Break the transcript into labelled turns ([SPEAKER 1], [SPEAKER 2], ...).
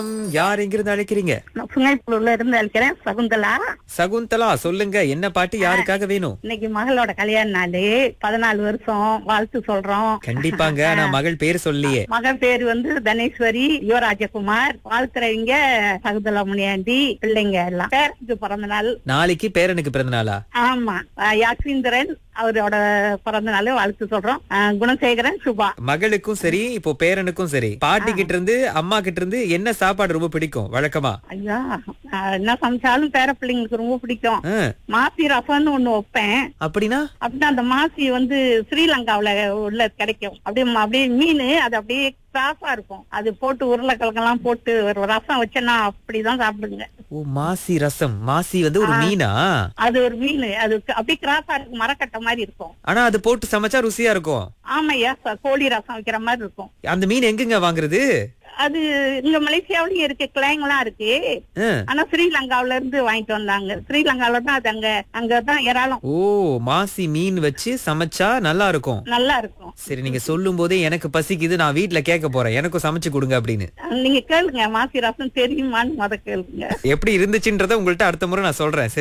[SPEAKER 1] யார் எங்கிருந்து அழைக்கிறீங்க?
[SPEAKER 2] நான் சுங்கைப்புலூர்ல இருந்து அழைக்கிறேன். சகுந்தலா.
[SPEAKER 1] சகுந்தலா, சொல்லுங்க, என்ன பாட்டு யாருக்காக வேணும்?
[SPEAKER 2] இன்னைக்கு மகளோட கல்யாண நாள். 14 வருஷம் வாழ்த்து சொல்றோம்.
[SPEAKER 1] கண்டிப்பாங்க. நான் மகள் பேர் சொல்லியே.
[SPEAKER 2] மகன் பேரு தனேஸ்வரி யுவராஜகுமார். வாழ்த்துறவங்க சகுந்தலா முனியாண்டி, பிள்ளைங்க எல்லாம். பேருக்கு பிறந்த நாள்.
[SPEAKER 1] நாளைக்கு பேரனுக்கு பிறந்த நாளா?
[SPEAKER 2] ஆமா, யாக்வீந்திரன் அவரோட பிறந்த நாள் வாழ்த்து சொல்றோம். குணசேகரன், சுபா.
[SPEAKER 1] மகளுக்கும் சரி, இப்போ பேரனுக்கும் சரி, பாட்டி கிட்ட இருந்து அம்மா கிட்ட இருந்து என்ன சாப்பாடு ரொம்ப பிடிக்கும் வழக்கமா?
[SPEAKER 2] ஐயா, என்ன சமைச்சாலும் பேர பிள்ளைங்களுக்கு ரொம்ப பிடிக்கும்.
[SPEAKER 1] ஆ,
[SPEAKER 2] மாசி ரசம்னு ஒண்ணு வைப்பேன்.
[SPEAKER 1] அப்படின்னா?
[SPEAKER 2] அப்படின்னா அந்த மாசி ஸ்ரீலங்காவுல உள்ள கிடைக்கும். அப்படியே மீன், அது அப்படியே கிராஸா இருக்கும். அது போட்டு உருளைக்கிழங்கெல்லாம் போட்டு ஒரு ரசம் வச்சேன்னா அப்படிதான் சாப்பிடுங்க.
[SPEAKER 1] ஓ, மாசி ரசம். மாசி ஒரு மீனா?
[SPEAKER 2] அது ஒரு மீன், அது அப்படியே கிராஸா இருக்கும், மரக்கட்டை மாதிரி இருக்கும்.
[SPEAKER 1] ஆனா அது போட்டு சமைச்சா ருசியா இருக்கும்.
[SPEAKER 2] ஆமாய்யா, கோழி ரசம் வைக்கிற மாதிரி இருக்கும்.
[SPEAKER 1] அந்த மீன் எங்கங்க வாங்குறது?
[SPEAKER 2] அது இங்க மலேசியாவிலயும் இருக்கு, கிளைங்கெல்லாம் இருக்கு.
[SPEAKER 1] ஆ.
[SPEAKER 2] ஆனா ஸ்ரீலங்காவில இருந்து வாங்கிட்டு வந்தாங்க. ஸ்ரீலங்காவில தான் அது அங்கதான் ஏராளம்.
[SPEAKER 1] ஓ, மாசி மீன் வச்சு சமைச்சா நல்லா இருக்கும்.
[SPEAKER 2] நல்லா இருக்கும்.
[SPEAKER 1] சரி, நீங்க சொல்லும் போதே எனக்கு பசிக்குது. நான் வீட்ல கேட்க போறேன், எனக்கும் சமைச்சு கொடுங்க அப்படின்னு.
[SPEAKER 2] நீங்க கேளுங்க, மாசி ரசம் தெரியுமான்னு கேளுங்க.
[SPEAKER 1] எப்படி இருந்துச்சுன்றத உங்கள்ட்ட அடுத்த முறை நான் சொல்றேன்.